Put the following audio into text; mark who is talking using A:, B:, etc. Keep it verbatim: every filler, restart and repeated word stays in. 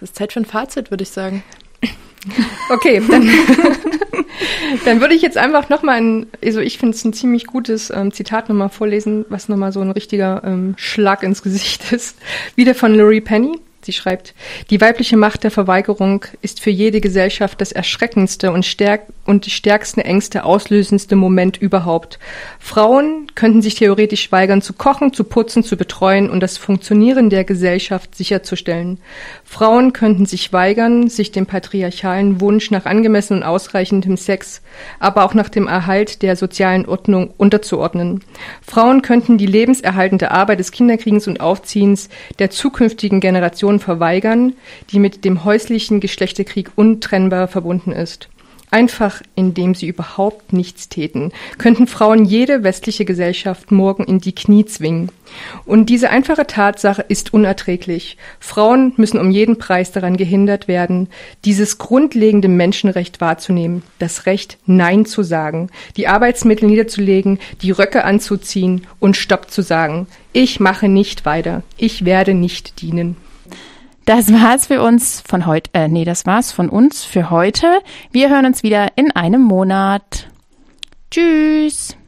A: Es ist Zeit für ein Fazit, würde ich sagen.
B: Okay, dann, dann würde ich jetzt einfach nochmal ein, also ich finde es ein ziemlich gutes ähm, Zitat nochmal vorlesen, was nochmal so ein richtiger ähm, Schlag ins Gesicht ist. Wieder von Laurie Penny. Sie schreibt, die weibliche Macht der Verweigerung ist für jede Gesellschaft das erschreckendste und, stärk- und die stärksten Ängste auslösendste Moment überhaupt. Frauen könnten sich theoretisch weigern, zu kochen, zu putzen, zu betreuen und das Funktionieren der Gesellschaft sicherzustellen. Frauen könnten sich weigern, sich dem patriarchalen Wunsch nach angemessenem und ausreichendem Sex, aber auch nach dem Erhalt der sozialen Ordnung unterzuordnen. Frauen könnten die lebenserhaltende Arbeit des Kinderkriegens und Aufziehens der zukünftigen Generation verweigern, die mit dem häuslichen Geschlechterkrieg untrennbar verbunden ist. Einfach indem sie überhaupt nichts täten, könnten Frauen jede westliche Gesellschaft morgen in die Knie zwingen. Und diese einfache Tatsache ist unerträglich. Frauen müssen um jeden Preis daran gehindert werden, dieses grundlegende Menschenrecht wahrzunehmen, das Recht, Nein zu sagen, die Arbeitsmittel niederzulegen, die Röcke anzuziehen und Stopp zu sagen. Ich mache nicht weiter. Ich werde nicht dienen.
C: Das war's für uns von heute, äh, nee, das war's von uns für heute. Wir hören uns wieder in einem Monat. Tschüss!